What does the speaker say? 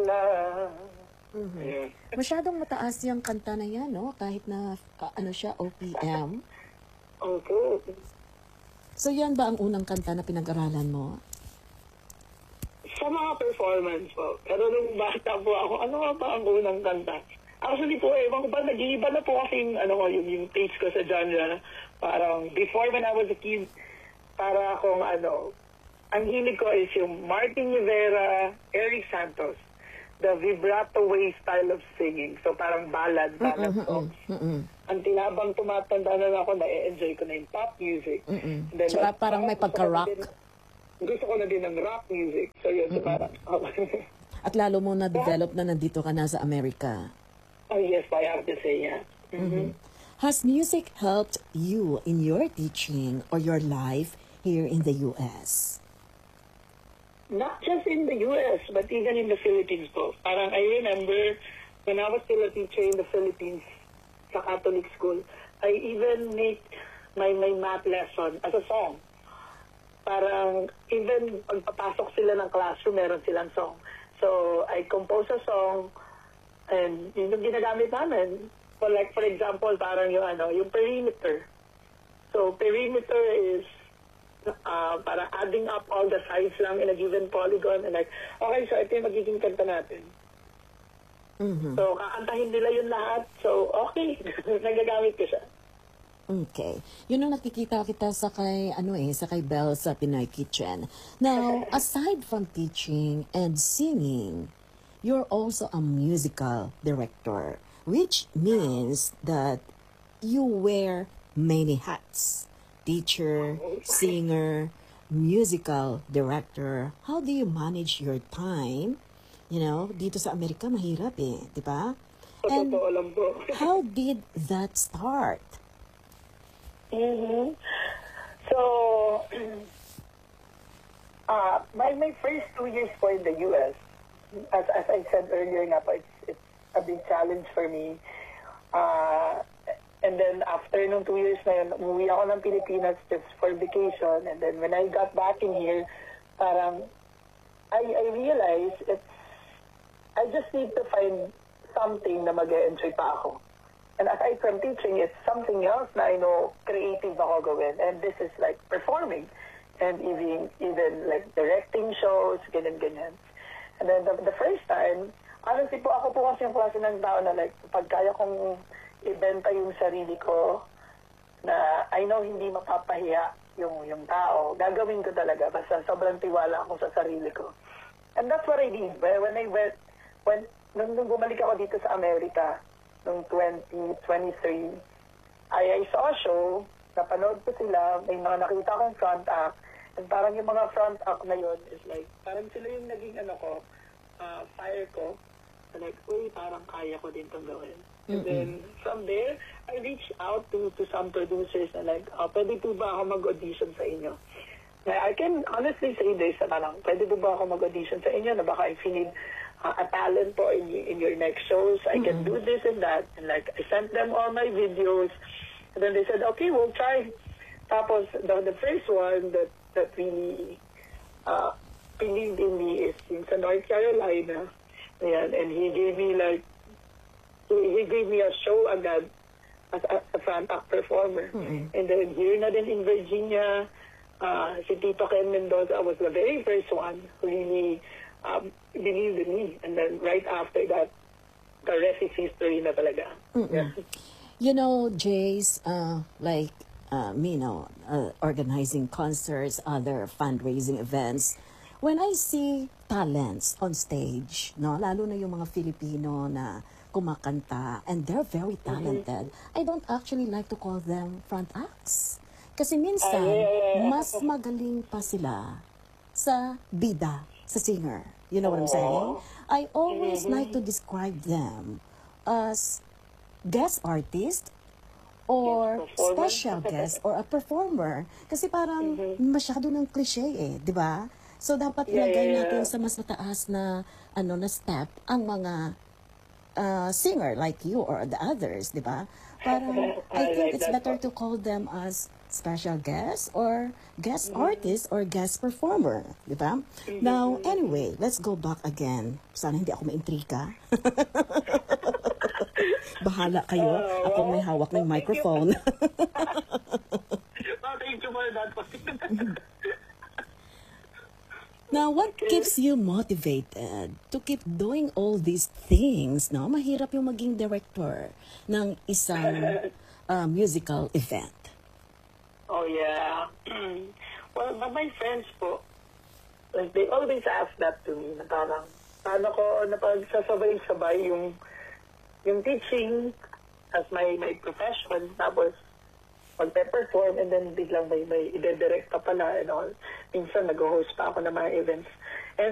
Mhm. Ayun. Masyadong mataas yung kanta na yan, no? Kahit na, ano siya, OPM. Opo. So, yan ba ang unang kanta na pinag-aralan mo? Sa mga performance po. Pero nung bata po ako, ano nga ba ang unang kanta? Actually po, ewan ko ba, nag-iiba na po kasi yung taste ko sa genre. Parang before when I was a kid, para akong ang hilig ko is yung Martin Rivera, Eric Santos, the vibrato way style of singing. So parang ballad songs. Until habang tumatanda na ako, na-enjoy ko na yung pop music. Then, Tsaka parang may pagka-rock. Gusto ko na din ng rock music. So yun, so parang, At lalo mo na-develop na nandito ka na sa Amerika. oh yes, I have to say, yeah. Has music helped you in your teaching or your life here in the U.S.? Not just in the U.S., but even in the Philippines po. Parang I remember when I was still a teacher in the Philippines sa Catholic school, I even make my math lesson as a song. Parang even pagpapasok sila ng classroom, meron silang song. So I compose a song and yun yung ginagamit namin. For example, parang yung perimeter. So perimeter is para adding up all the sides lang in a given polygon and like, okay, so ito yung magiging kanta natin. So, kakantahin nila yun lahat. So, okay. Nagagamit ko siya. Okay. Yun ang nakikita kita sa kay Belle sa Pinoy Kitchen. Now, aside from teaching and singing, you're also a musical director, which means that you wear many hats. Teacher, singer, musical director. How do you manage your time? You know, dito sa Amerika mahirap eh, di ba? And Totoo lang po. how did that start? So, my first 2 years po in the U.S., as I said earlier nga po, it's a big challenge for me. And then after nung 2 years na yun, umuwi ako ng Pilipinas just for vacation. And then when I got back in here, parang I realized I just need to find something na mag-enjoy pa ako. And aside from teaching, it's something else na I know creative ako gawin. And this is like performing and even like directing shows, ganyan. And then the first time, honestly po, ako po kasi yung klase ng tao na like, pag kaya kong ibenta yung sarili ko na I know hindi mapapahiya yung tao, gagawin ko talaga basta sobrang tiwala ako sa sarili ko. And that's what I did. Nung bumalik ako dito sa Amerika, noong 2023, I saw a show, napanood ko sila, may mga nakita akong front act, and parang yung mga front act na yun is like, parang sila yung naging fire ko. So like, uy, parang kaya ko din itong gawin. And then, from there, I reached out to some producers na like, pwede po ba ako mag-audition sa inyo? I can honestly say this, na parang, pwede po ba ako mag-audition sa inyo na baka if you need a talent po in your next shows, I can do this and that. And like, I sent them all my videos. And then they said, okay, we'll try. Tapos, the first one that really believed in me is in sa North Carolina. Ayan, and he gave me like, he gave me a show agad as a front act performer. And then here na din in Virginia, si Tito Ken Mendoza was the very first one who really believed in me. And then right after that, the rest is history na talaga. Yeah. You know, Jace, organizing concerts, other fundraising events, when I see talents on stage, no, lalo na yung mga Filipino na kumakanta, and they're very talented, I don't actually like to call them front acts. Kasi minsan, mas magaling pa sila sa bida, sa singer. You know what I'm saying? I always like to describe them as guest artist or special guest or a performer. Kasi parang masyado ng cliche eh, di ba? So dapat ilagay natin sa mas mataas na na step ang mga singer like you or the others, di ba? Parang, I think it's better to call them as special guest or guest artist or guest performer, di ba? Now, anyway, let's go back again. Sana hindi ako maintriga. Bahala kayo. Ako may hawak ng microphone. Well, thank you for that. Now, what keeps you motivated to keep doing all these things? No? Mahirap yung maging director ng isang musical event. Oh, yeah. Well, my friends po, like, they always ask that to me, na parang, paano ko napagsasabay-sabay yung teaching as my profession, tapos magpe-perform, and then biglang may ide-direct ka pala and all. Minsan nag-host pa ako ng mga events.